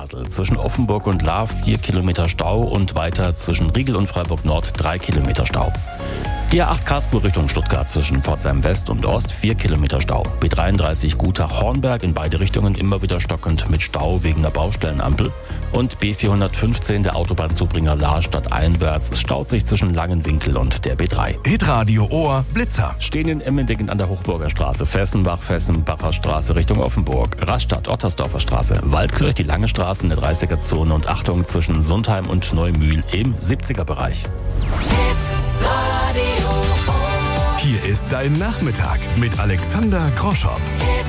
Basel. Zwischen Offenburg und Lahr 4 Kilometer Stau und weiter zwischen Riegel und Freiburg Nord 3 Kilometer Stau. Die A8 Karlsruhe Richtung Stuttgart zwischen Pforzheim West und Ost 4 Kilometer Stau. B33 Gutach-Hornberg in beide Richtungen immer wieder stockend mit Stau wegen der Baustellenampel. Und B415 der Autobahnzubringer Lahr stadteinwärts. Es staut sich zwischen Langenwinkel und der B3. Hitradio Ohr Blitzer. Stehen in Emmendingen an der Hochburger Straße, Fessenbach-Fessenbacher Straße Richtung Offenburg, Rastatt-Ottersdorfer Straße, Waldkirch, die Lange Straße in der 30er-Zone und Achtung zwischen Sundheim und Neumühl im 70er-Bereich. Hier ist dein Nachmittag mit Alexander Groschow.